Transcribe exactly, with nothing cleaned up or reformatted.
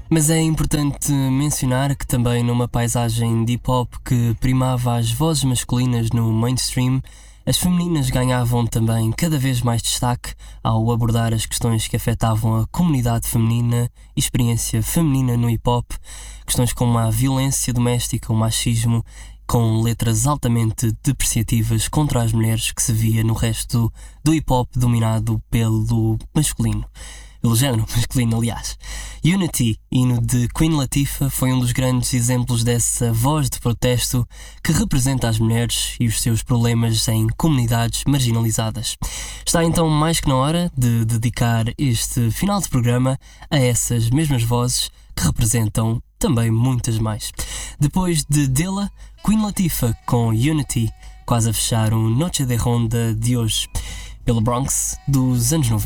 Mas é importante mencionar que também numa paisagem de hip-hop que primava as vozes masculinas no mainstream, as femininas ganhavam também cada vez mais destaque ao abordar as questões que afetavam a comunidade feminina e experiência feminina no hip-hop, questões como a violência doméstica, o machismo, com letras altamente depreciativas contra as mulheres que se via no resto do hip-hop dominado pelo masculino. Pelo género masculino, aliás. Unity, hino de Queen Latifah, foi um dos grandes exemplos dessa voz de protesto que representa as mulheres e os seus problemas em comunidades marginalizadas. Está então mais que na hora de dedicar este final de programa a essas mesmas vozes que representam também muitas mais. Depois de Dilla, Queen Latifah com Unity, quase a fechar o Noche de Ronda de hoje, pelo Bronx dos anos noventa.